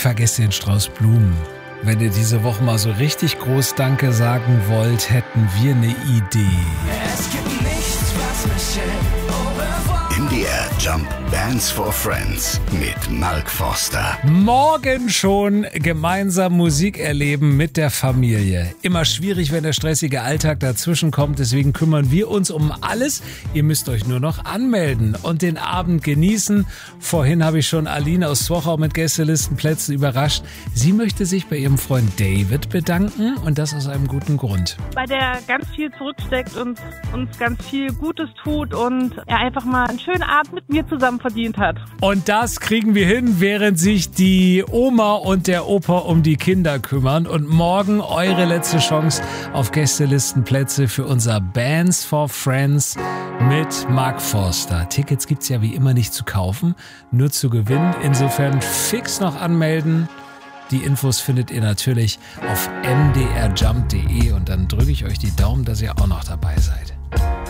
vergesst den Strauß Blumen. Wenn ihr diese Woche mal so richtig groß Danke sagen wollt, hätten wir eine Idee. Es gibt nichts, was mich hält. MDR Jump Bands for Friends mit Mark Forster. Morgen schon gemeinsam Musik erleben mit der Familie. Immer schwierig, wenn der stressige Alltag dazwischen kommt. Deswegen kümmern wir uns um alles. Ihr müsst euch nur noch anmelden und den Abend genießen. Vorhin habe ich schon Aline aus Zwochau mit Gästelistenplätzen überrascht. Sie möchte sich bei ihrem Freund David bedanken und das aus einem guten Grund. Weil der ganz viel zurücksteckt und uns ganz viel Gutes tut und er einfach mal einen schönen Abend mit mir zusammen verdient hat. Und das kriegen wir hin, während sich die Oma und der Opa um die Kinder kümmern. Und morgen eure letzte Chance auf Gästelistenplätze für unser Bands for Friends mit Mark Forster. Tickets gibt's ja wie immer nicht zu kaufen, nur zu gewinnen. Insofern fix noch anmelden. Die Infos findet ihr natürlich auf mdrjump.de und dann drücke ich euch die Daumen, dass ihr auch noch dabei seid.